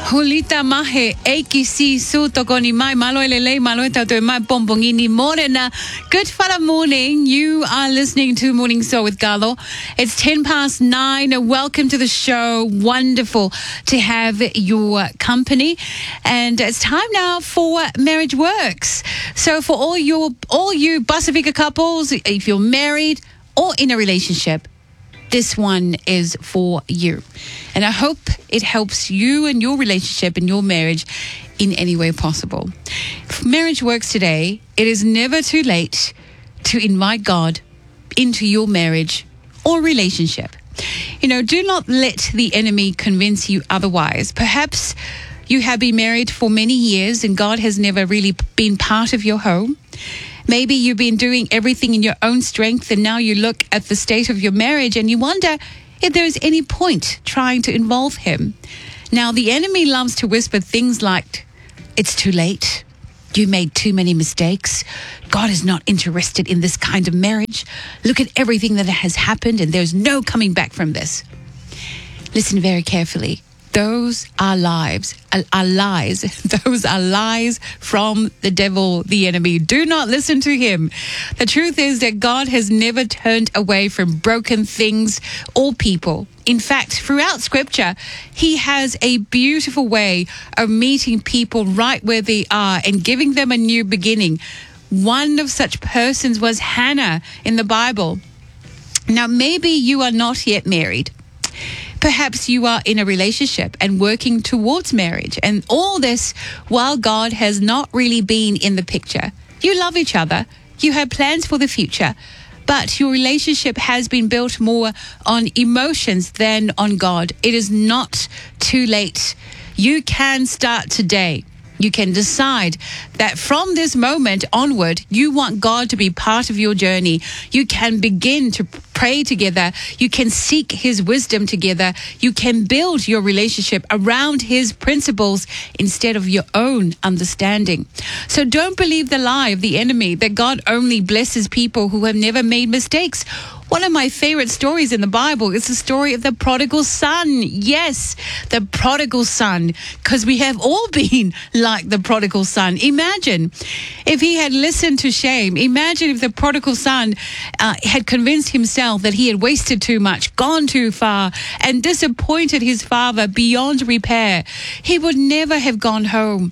Hulita mahe eiki si su toko ni mai malo elele malo tatu mai pompong ini morena. Good fala morning. You are listening to Morning Soul with Galo. It's 9:10. Welcome to the show. Wonderful to have your company. And it's time now for Marriage Works. So for all you Pacifica couples, if you're married or in a relationship, this one is for you. And I hope it helps you and your relationship and your marriage in any way possible. For Marriage Works today, it is never too late to invite God into your marriage or relationship. You know, do not let the enemy convince you otherwise. Perhaps you have been married for many years and God has never really been part of your home. Maybe you've been doing everything in your own strength and now you look at the state of your marriage and you wonder if there's any point trying to involve him. Now, the enemy loves to whisper things like, it's too late. You made too many mistakes. God is not interested in this kind of marriage. Look at everything that has happened and there's no coming back from this. Listen very carefully. Those are lies. Those are lies from the devil, the enemy. Do not listen to him. The truth is that God has never turned away from broken things or people. In fact, throughout Scripture, he has a beautiful way of meeting people right where they are and giving them a new beginning. One of such persons was Hannah in the Bible. Now, maybe you are not yet married. Perhaps you are in a relationship and working towards marriage, and all this while God has not really been in the picture. You love each other, you have plans for the future, but your relationship has been built more on emotions than on God. It is not too late. You can start today. You can decide that from this moment onward, you want God to be part of your journey. You can begin to pray together. You can seek his wisdom together. You can build your relationship around his principles instead of your own understanding. So don't believe the lie of the enemy that God only blesses people who have never made mistakes. One of my favorite stories in the Bible is the story of the prodigal son. Yes, the prodigal son, because we have all been like the prodigal son. Imagine if he had listened to shame. Imagine if the prodigal son had convinced himself that he had wasted too much, gone too far, and disappointed his father beyond repair. He would never have gone home.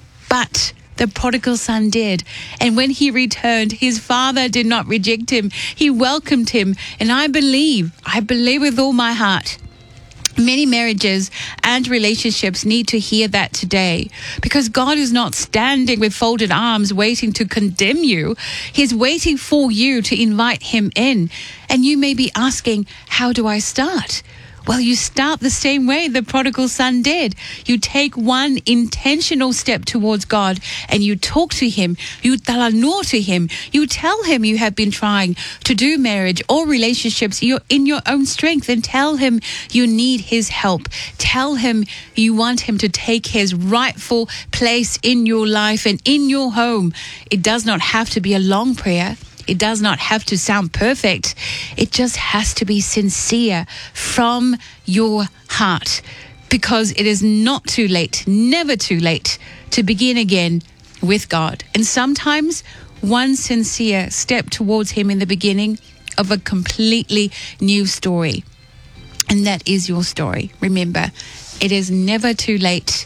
But the prodigal son did. And when he returned, his father did not reject him. He welcomed him. And I believe with all my heart, many marriages and relationships need to hear that today, because God is not standing with folded arms waiting to condemn you. He's waiting for you to invite him in. And you may be asking, how do I start? Well, you start the same way the prodigal son did. You take one intentional step towards God and you talk to him. You talanoa to him. You tell him you have been trying to do marriage or relationships in your own strength, and tell him you need his help. Tell him you want him to take his rightful place in your life and in your home. It does not have to be a long prayer. It does not have to sound perfect. It just has to be sincere from your heart, because it is not too late, never too late to begin again with God. And sometimes one sincere step towards him in the beginning of a completely new story. And that is your story. Remember, it is never too late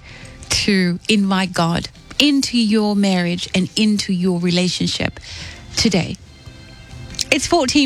to invite God into your marriage and into your relationship today. It's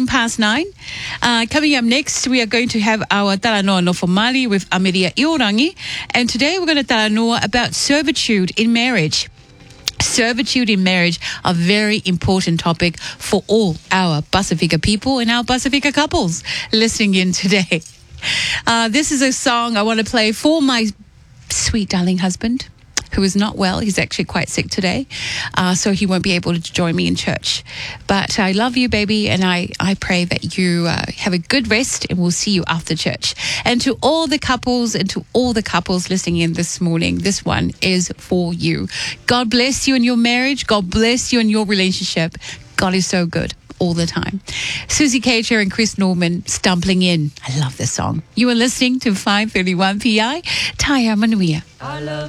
9:14. Coming up next, we are going to have our Talanoa no Formali with Ameria Iorangi. And today we're going to Talanoa about servitude in marriage. Servitude in marriage, a very important topic for all our Pacifica people and our Pacifica couples listening in today. This is a song I want to play for my sweet darling husband, who is not well. He's actually quite sick today, so he won't be able to join me in church. But I love you, baby, and I pray that you have a good rest, and we'll see you after church. And to all the couples listening in this morning, this one is for you. God bless you in your marriage. God bless you in your relationship. God is so good. all the time. Susie Cater and Chris Norman stumbling in. I love this song. You are listening to 531 PI. Taya Manuia.